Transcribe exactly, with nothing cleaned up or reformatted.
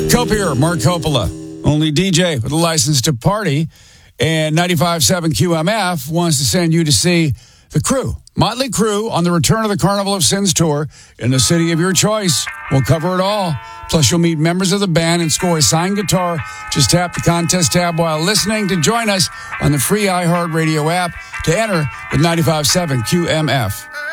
Copier, Mark Coppola, only D J with a license to party, and ninety-five point seven Q M F wants to send you to see the Crew, Motley Crue, on the Return of the Carnival of Sins tour in the city of your choice. We'll cover it all. Plus, you'll meet members of the band and score a signed guitar. Just tap the contest tab while listening to join us on the free iHeartRadio app to enter with ninety-five point seven Q M F.